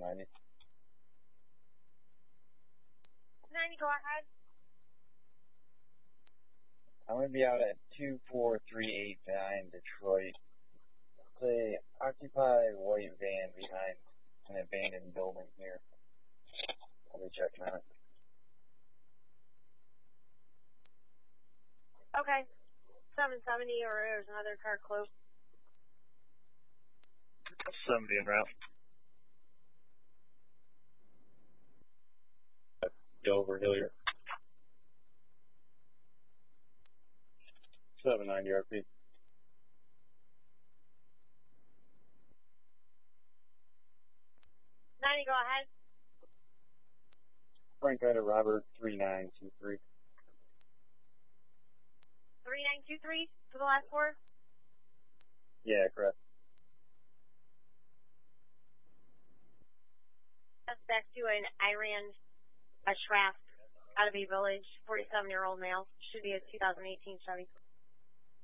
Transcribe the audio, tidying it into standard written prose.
90. 90, go ahead. I'm going to be out at 24389 Detroit. They occupy white van behind an abandoned building here. I'll be checking on it. Okay. 770, or there's another car close. 70 en route. Dover, Hilliard. 790 RP. Go ahead. Frank Ryder, Robert, 3923. 3923 for the last four? Yeah, correct. That's back to an Iran Ashraf, out of a village, 47-year-old male. Should be a 2018 Chevy.